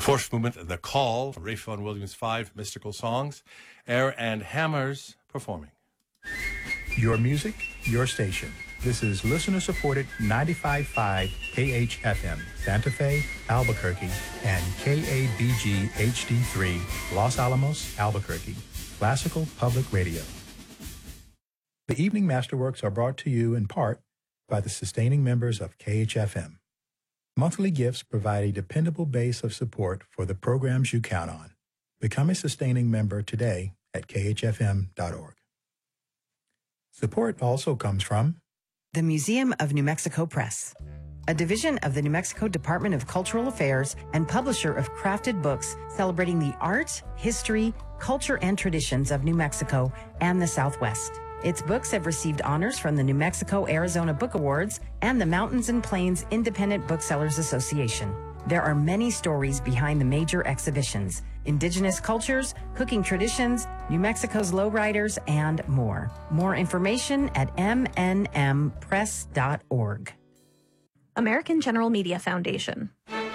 Fourth movement, The Call, Ralph Vaughan Williams' 5 mystical songs, Air and Hammers performing. Your music, your station. This is listener-supported 95.5 KHFM, Santa Fe, Albuquerque, and KABG HD3, Los Alamos, Albuquerque, Classical Public Radio. The Evening Masterworks are brought to you in part by the sustaining members of KHFM. Monthly gifts provide a dependable base of support for the programs you count on. Become a sustaining member today at khfm.org. Support also comes from the Museum of New Mexico Press, a division of the New Mexico Department of Cultural Affairs and publisher of crafted books celebrating the art, history, culture, and traditions of New Mexico and the Southwest. Its books have received honors from the New Mexico-Arizona Book Awards and the Mountains and Plains Independent Booksellers Association. There are many stories behind the major exhibitions: indigenous cultures, cooking traditions, New Mexico's lowriders, and more. More information at mnmpress.org. American General Media Foundation.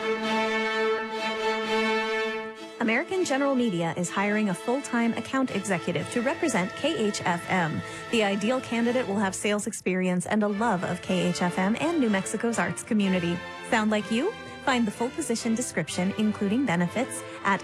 American General Media is hiring a full-time account executive to represent KHFM. The ideal candidate will have sales experience and a love of KHFM and New Mexico's arts community. Sound like you? Find the full position description, including benefits, at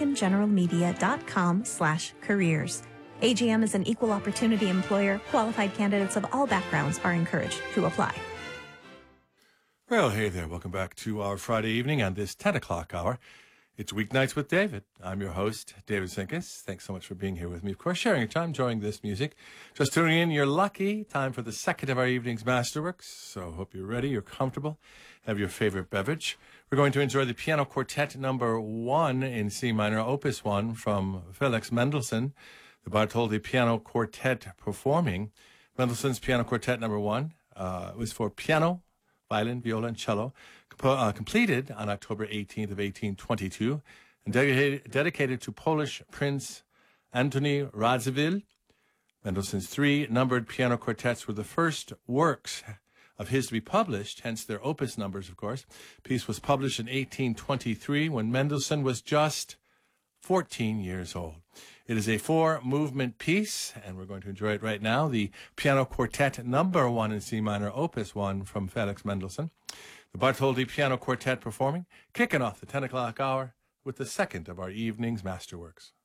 americangeneralmedia.com/careers. AGM is an equal opportunity employer. Qualified candidates of all backgrounds are encouraged to apply. Well, hey there. Welcome back to our Friday evening on this 10 o'clock hour. It's Weeknights with David. I'm your host, David Sinkus. Thanks so much for being here with me. Of course, sharing your time, enjoying this music. Just tuning in, you're lucky. Time for the second of our evening's Masterworks. So hope you're ready, you're comfortable, have your favorite beverage. We're going to enjoy the Piano Quartet number 1 in C minor, Opus 1 from Felix Mendelssohn, the Bartholdy Piano Quartet performing. Mendelssohn's Piano Quartet number 1 was for piano, violin, viola, and cello, completed on October 18th of 1822, and dedicated to Polish Prince Antoni Radziwill. Mendelssohn's 3 numbered piano quartets were the first works of his to be published, hence their opus numbers, of course. The piece was published in 1823 when Mendelssohn was just 14 years old. It is a 4-movement piece, and we're going to enjoy it right now. The Piano Quartet number 1 in C minor, Opus 1 from Felix Mendelssohn. The Bartholdy Piano Quartet performing, kicking off the 10 o'clock hour with the second of our evening's Masterworks.